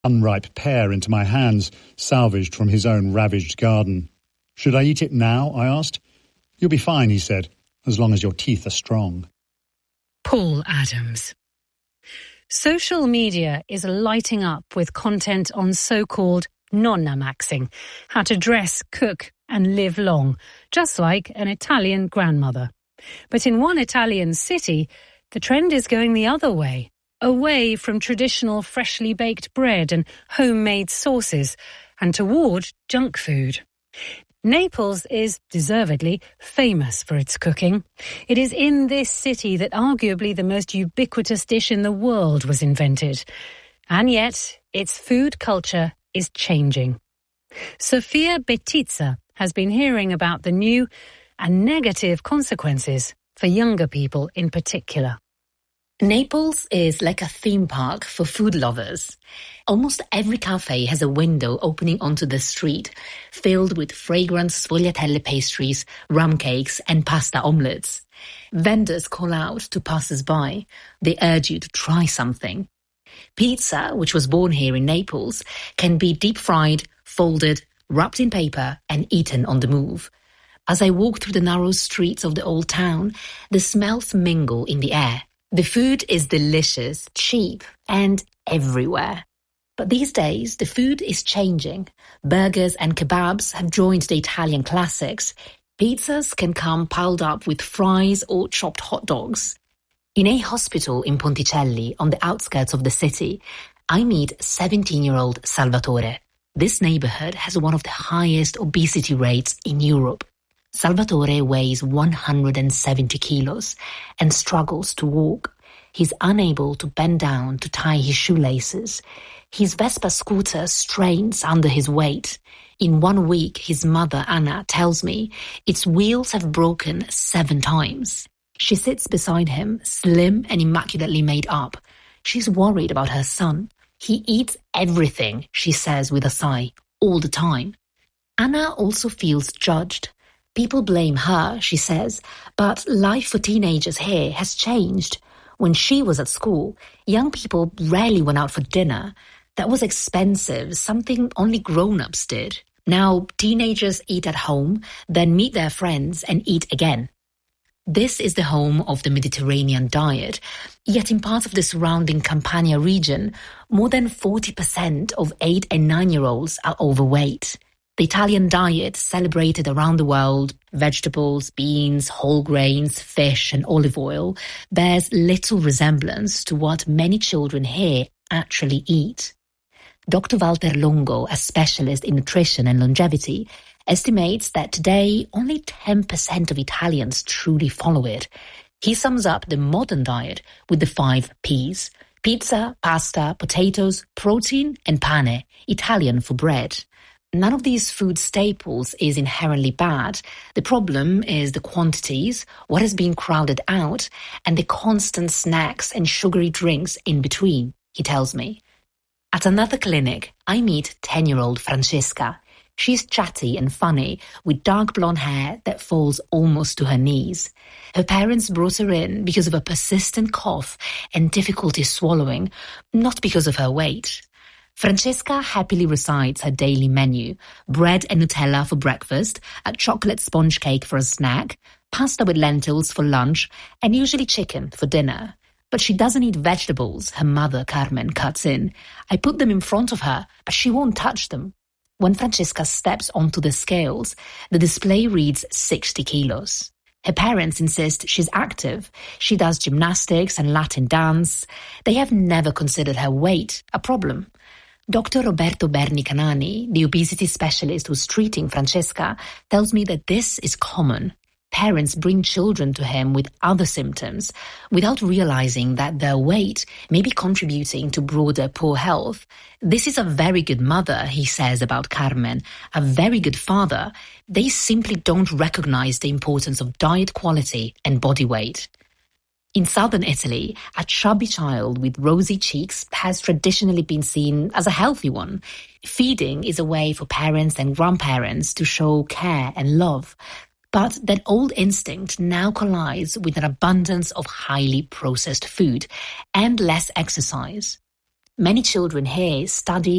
unripe pear into my hands, salvaged from his own ravaged garden. "Should I eat it now?" I asked. "You'll be fine," he said, "as long as your teeth are strong." Paul Adams. Social media is lighting up with content on so-called nonna maxing, how to dress, cook and live long, just like an Italian grandmother. But in one Italian city, the trend is going the other way, away from traditional freshly baked bread and homemade sauces, and toward junk food. Naples is, deservedly, famous for its cooking. It is in this city that arguably the most ubiquitous dish in the world was invented. And yet, its food culture is changing. Sofia Bettiza has been hearing about the new and negative consequences for younger people in particular. Naples is like a theme park for food lovers. Almost every cafe has a window opening onto the street, filled with fragrant sfogliatelle pastries, rum cakes and pasta omelettes. Vendors call out to passers-by. They urge you to try something. Pizza, which was born here in Naples, can be deep-fried, folded, wrapped in paper and eaten on the move. As I walk through the narrow streets of the old town, the smells mingle in the air. The food is delicious, cheap, and everywhere. But these days, the food is changing. Burgers and kebabs have joined the Italian classics. Pizzas can come piled up with fries or chopped hot dogs. In a hospital in Ponticelli, on the outskirts of the city, I meet 17-year-old Salvatore. This neighborhood has one of the highest obesity rates in Europe. Salvatore weighs 170 kilos and struggles to walk. He's unable to bend down to tie his shoelaces. His Vespa scooter strains under his weight. In 1 week, his mother, Anna, tells me its wheels have broken 7 times. She sits beside him, slim and immaculately made up. She's worried about her son. He eats everything, she says with a sigh, all the time. Anna also feels judged. People blame her, she says, but life for teenagers here has changed. When she was at school, young people rarely went out for dinner. That was expensive, something only grown-ups did. Now, teenagers eat at home, then meet their friends and eat again. This is the home of the Mediterranean diet, yet in parts of the surrounding Campania region, more than 40% of 8 and 9-year-olds are overweight. The Italian diet, celebrated around the world, vegetables, beans, whole grains, fish and olive oil, bears little resemblance to what many children here actually eat. Dr. Walter Longo, a specialist in nutrition and longevity, estimates that today only 10% of Italians truly follow it. He sums up the modern diet with the 5 Ps: pizza, pasta, potatoes, protein and pane, Italian for bread. None of these food staples is inherently bad. The problem is the quantities, what has been crowded out, and the constant snacks and sugary drinks in between, he tells me. At another clinic, I meet 10-year-old Francesca. She's chatty and funny, with dark blonde hair that falls almost to her knees. Her parents brought her in because of a persistent cough and difficulty swallowing, not because of her weight. Francesca happily recites her daily menu: bread and Nutella for breakfast, a chocolate sponge cake for a snack, pasta with lentils for lunch, and usually chicken for dinner. But she doesn't eat vegetables, her mother, Carmen, cuts in. I put them in front of her, but she won't touch them. When Francesca steps onto the scales, the display reads 60 kilos. Her parents insist she's active. She does gymnastics and Latin dance. They have never considered her weight a problem. Dr. Roberto Berni Canani, the obesity specialist who's treating Francesca, tells me that this is common. Parents bring children to him with other symptoms without realizing that their weight may be contributing to broader poor health. This is a very good mother, he says about Carmen, a very good father. They simply don't recognize the importance of diet quality and body weight. In southern Italy, a chubby child with rosy cheeks has traditionally been seen as a healthy one. Feeding is a way for parents and grandparents to show care and love. But that old instinct now collides with an abundance of highly processed food and less exercise. Many children here study